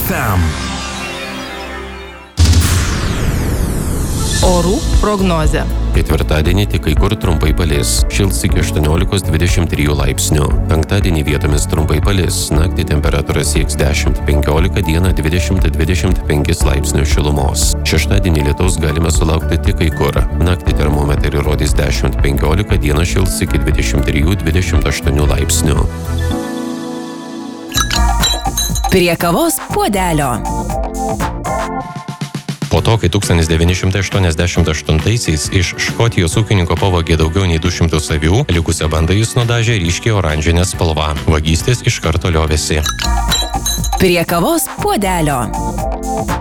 FM. Orų prognozė. Ketvirtadienį tik kai kur trumpai palis. Šils iki 18-23 laipsnių. Penktadienį vietomis trumpai palis. Naktį temperatūra sieks 10-15, dieną 20-25 laipsnių šilumos. Šeštadienį lietaus galime sulaukti tik kai kur. Naktį termometrai rodys 10-15, dieną šils iki 23-28 laipsnių. Prie kavos puodelio. Po to, kai 1988-aisiais iš Škotijos ūkininko pavogė daugiau nei 200 avių, likusią bandą jis nudažė ryškiai oranžinę spalvą. Vagystės iš karto liovėsi. Prie kavos puodelio.